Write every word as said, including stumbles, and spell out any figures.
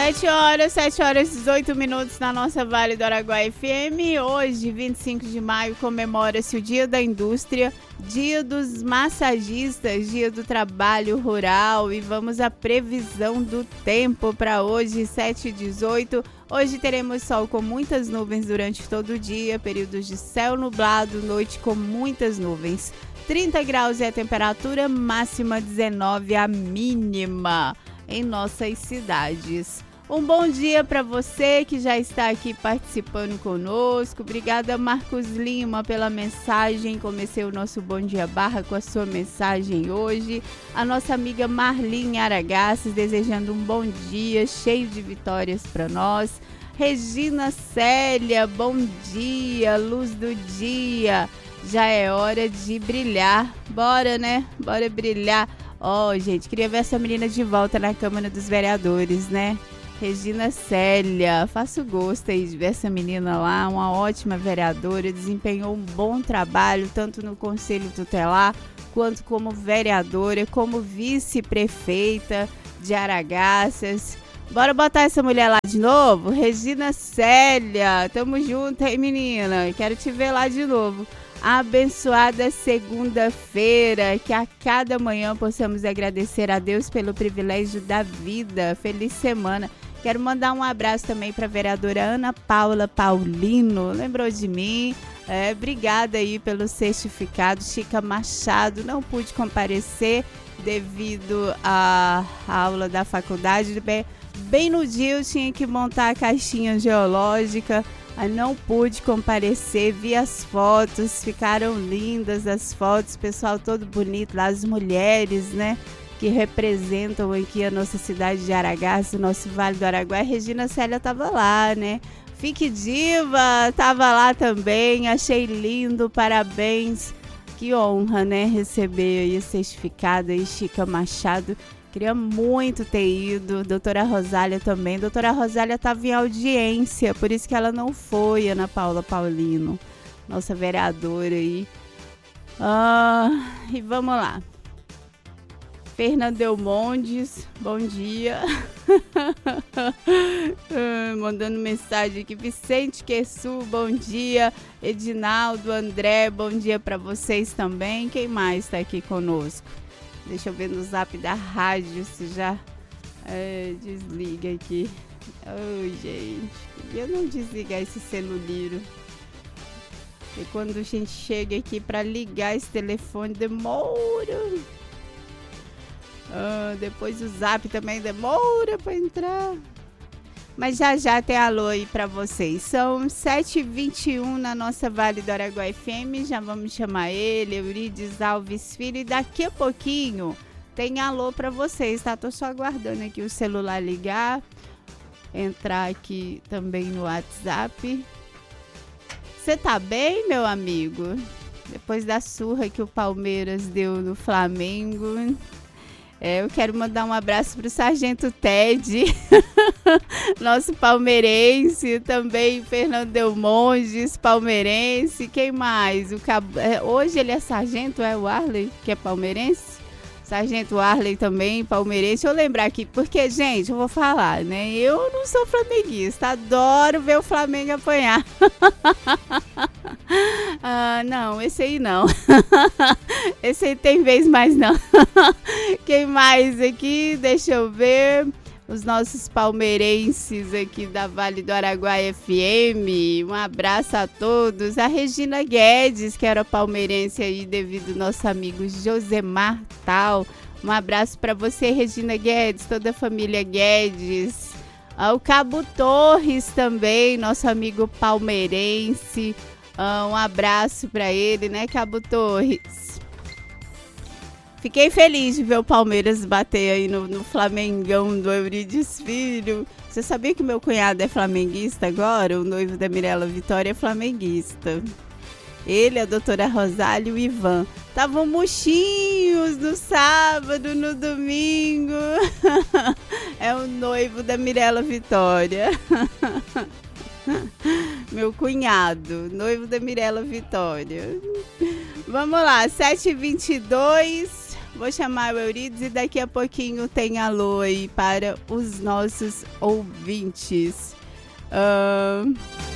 sete horas, sete horas e dezoito minutos na nossa Vale do Araguaia F M. Hoje, vinte e cinco de maio, comemora-se o Dia da Indústria, Dia dos Massagistas, Dia do Trabalho Rural. E vamos à previsão do tempo para hoje, sete e dezoito. Hoje teremos sol com muitas nuvens durante todo o dia, períodos de céu nublado, noite com muitas nuvens. trinta graus é a temperatura, máxima dezenove a mínima em nossas cidades. Um bom dia para você que já está aqui participando conosco. Obrigada, Marcos Lima, pela mensagem. Comecei o nosso Bom Dia Barra com a sua mensagem hoje. A nossa amiga Marlinha Aragaças desejando um bom dia, cheio de vitórias para nós. Regina Célia, bom dia, luz do dia. Já é hora de brilhar. Bora, né? Bora brilhar. Ó, oh, gente, queria ver essa menina de volta na Câmara dos Vereadores, né? Regina Célia, faço gosto aí de ver essa menina lá, uma ótima vereadora, desempenhou um bom trabalho, tanto no Conselho Tutelar, quanto como vereadora, como vice-prefeita de Aragaças. Bora botar essa mulher lá de novo? Regina Célia, tamo junto, hein, menina? Quero te ver lá de novo. Abençoada segunda-feira, que a cada manhã possamos agradecer a Deus pelo privilégio da vida. Feliz semana. Quero mandar um abraço também para a vereadora Ana Paula Paulino. Lembrou de mim? É, obrigada aí pelo certificado. Chica Machado, não pude comparecer devido à aula da faculdade. Bem, bem no dia eu tinha que montar a caixinha geológica. Eu não pude comparecer, vi as fotos, ficaram lindas as fotos, pessoal todo bonito lá, as mulheres, né, que representam aqui a nossa cidade de Aragaças, o nosso Vale do Araguaia. Regina Célia estava lá, né, Fique Diva estava lá também, achei lindo, parabéns, que honra, né, receber aí esse certificado aí, Chica Machado. Queria muito ter ido, doutora Rosália também. Doutora Rosália estava em audiência, por isso que ela não foi, Ana Paula Paulino, nossa vereadora aí. Ah, e vamos lá. Fernando Delmondes, bom dia. ah, mandando mensagem aqui. Vicente Quessu, bom dia. Edinaldo, André, bom dia para vocês também. Quem mais está aqui conosco? Deixa eu ver no zap da rádio se já é, desliga aqui. Oi, gente. Eu não desligar esse celuliro. E quando a gente chega aqui para ligar esse telefone, demora. Ah, depois o zap também demora para entrar. Mas já já tem alô aí para vocês. São sete e vinte e um na nossa Vale do Araguaia F M. Já vamos chamar ele, Eurides Alves Filho. E daqui a pouquinho tem alô para vocês, tá? Tô só aguardando aqui o celular ligar. Entrar aqui também no WhatsApp. Você tá bem, meu amigo? Depois da surra que o Palmeiras deu no Flamengo... É, eu quero mandar um abraço para o Sargento Ted, nosso palmeirense, também Fernando Delmondes, palmeirense, quem mais? O Cabo... é, hoje ele é sargento, é o Arley, que é palmeirense? Sargento Arley também, palmeirense. Deixa eu lembrar aqui, porque, gente, eu vou falar, né? Eu não sou flamenguista, adoro ver o Flamengo apanhar. ah, não, esse aí não. Esse aí tem vez mais não. Quem mais aqui? Deixa eu ver. Os nossos palmeirenses aqui da Vale do Araguaia F M. Um abraço a todos. A Regina Guedes, que era palmeirense aí devido ao nosso amigo Josemar Tal. Um abraço para você, Regina Guedes, toda a família Guedes. Ah, o Cabo Torres também, nosso amigo palmeirense. Ah, um abraço para ele, né, Cabo Torres? Fiquei feliz de ver o Palmeiras bater aí no, no Flamengão do Eurides Filho. Você sabia que meu cunhado é flamenguista agora? O noivo da Mirella Vitória é flamenguista. Ele, a doutora Rosália e o Ivan estavam murchinhos no sábado, no domingo. É o noivo da Mirella Vitória. Meu cunhado, noivo da Mirella Vitória. Vamos lá, sete e vinte e dois. Vou chamar o Eurides e daqui a pouquinho tem alô aí para os nossos ouvintes. Uh...